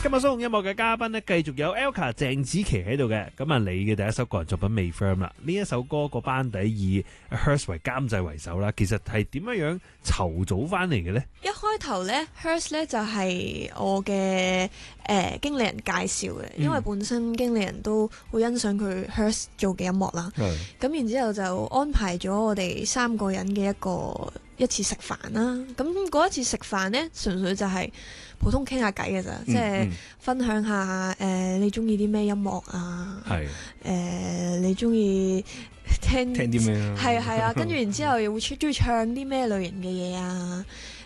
今日蘇紅音樂嘅嘉賓咧，繼續有 Elka 鄭子琪喺度嘅。咁啊，你嘅第一首個人作品未 firm 啦。呢一首歌個班底以 Hers 為監製為首啦，其實係點樣籌組翻嚟嘅咧？ 一開頭咧 Hers 咧就係我嘅經理人介紹嘅，因為本身經理人都好欣賞佢 Hers 做嘅音樂啦。咁然之後就安排咗我哋3個人嘅一次食飯啦。咁嗰一次食飯咧，純粹就係普通傾下偈嘅咋，即係分享下你中意啲咩音樂啊？你中意聽啲咩啊？ 係啊，跟住然之後又會中意唱啲咩類型嘅嘢啊？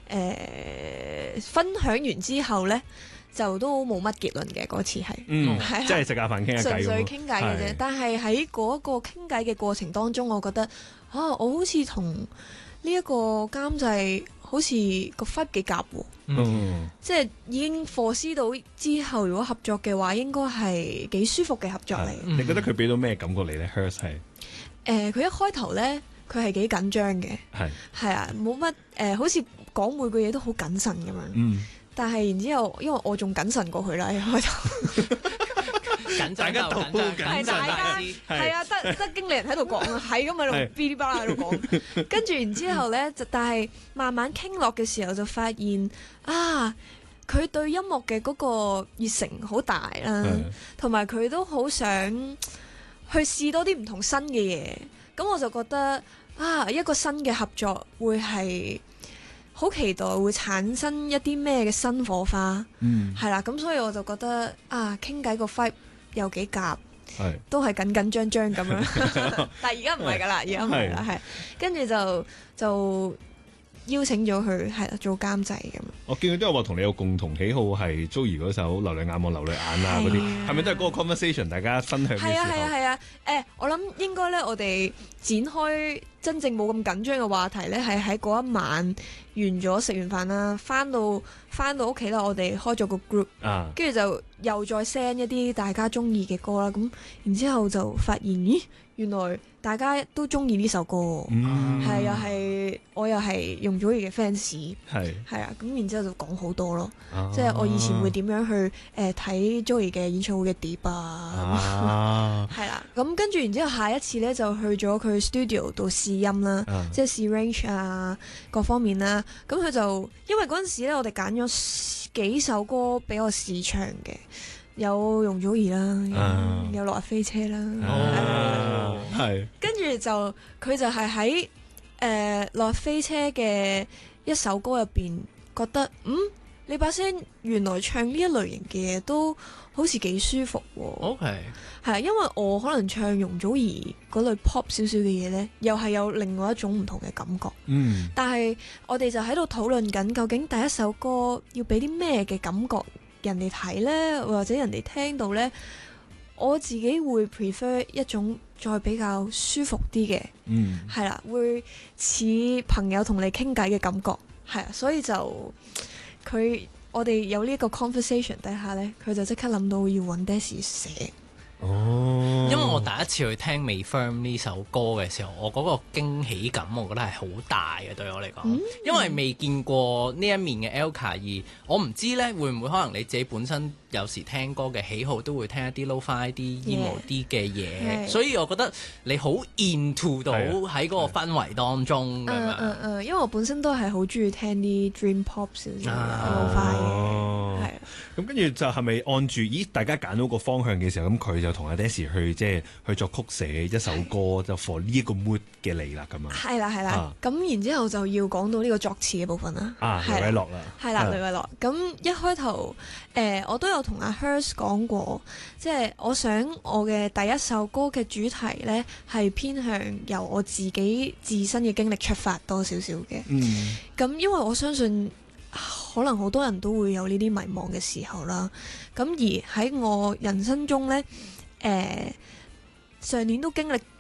分享完之後咧，就都冇乜結論嘅嗰次係， 即係食下飯傾下偈， 純粹傾偈嘅啫。但係喺嗰個傾偈嘅過程當中，我覺得我好似同呢一個監製好似個 vibe 幾夾喎，即係已經 foresee 到之後如果合作嘅話，應該係幾舒服嘅合作嚟。 你覺得佢俾到咩感覺你咧 ？Hers 係佢一開頭咧，佢係幾緊張嘅，係啊，冇乜好似講每句嘢都好謹慎咁樣。但係然之後，因為我仲謹慎過佢啦，一開頭。 大家都好緊張， 係啊，得經理人喺度講啊，係咁喺度嗶哩吧啦喺度講，跟住然之後咧，但係慢慢傾落嘅時候就發現佢對音樂嘅嗰個熱誠好大啦，同埋佢都好想去試多啲唔同新嘅嘢，咁我就覺得一個新嘅合作會係好期待會產生一啲咩嘅新火花，係啦，咁所以我就覺得傾偈個 vibe有幾夾，都係緊緊張張咁樣，但係而家唔係噶啦，而家唔係啦，係跟住就邀請咗佢係做監製咁。 我見佢都有話同你有共同喜好係 Joey 嗰首流淚眼望流淚眼啊嗰啲，係咪都係嗰個 conversation 大家分享嘅時候？ 係啊，我諗應該咧，我哋展開真正冇咁緊張嘅話題咧，係喺嗰一晚完咗食完飯啦，翻到屋企啦，我哋開咗個 group，跟住就又再 send 一啲大家中意嘅歌啦，咁然之後就發現咦，原來大家都中意呢首歌，我又係容祖兒嘅 fans，係啊，咁然之後就講好多咯，即係我以前會點樣去睇 Joey 嘅演唱會嘅碟啊，係啦，咁跟住然之後下一次咧就去咗佢 studio 度試音啦，即係試 range 啊各方面啦，咁佢就因為嗰陣時咧我哋揀咗幾首歌俾我試唱嘅。有容祖兒啦，有落日飛車啦，跟住佢就係喺落日飛車嘅一首歌入邊，覺得你把聲原來唱呢一類型嘅嘢都好似幾舒服喎。係因為我可能唱容祖兒嗰類 pop 少少嘅嘢呢，又係有另外一種唔同嘅感覺。但係我哋就喺度討論緊，究竟第一首歌要俾啲咩嘅感覺？人哋睇呢，或者人哋聽到呢，我自己會 prefer 一種再比較舒服啲嘅，係啦，會似朋友同你傾偈嘅感覺，係啊，所以就我哋有呢個 conversation 底下呢，佢就即刻諗到要揾 Daisy 寫。 因為我第一次去聽《未 firm》呢首歌嘅時候，我嗰個驚喜感，我覺得係好大嘅，對我嚟講，因為未見過呢一面嘅 Elka， 而我唔知呢會唔會可能你自己本身有時聽歌嘅喜好都會聽一啲 lo-fi 啲 emo 啲嘅嘢，所以我覺得你好 into 到喺嗰個氛圍當中咁樣。 因為我本身都係好中意聽啲 dream pop 少少 lo-fi 嘅，係啊。 咁跟住就係咪按住大家揀到個方向嘅時候，咁佢就同阿 Daisy 去作曲寫一首歌，就 for 呢一個 mood 嘅你啦，咁啊。 係啦，咁然之後就要講到呢個作詞嘅部分啦。 雷偉樂啦， 係啦，雷偉樂。咁一開頭我都有同阿 Hers 講過，即係我想我嘅第一首歌嘅主題呢，係偏向由我自己自身嘅經歷出發多少少嘅。咁因為我相信可能好多人都會有呢啲迷茫嘅時候啦。咁而喺我人生中呢，上年都經歷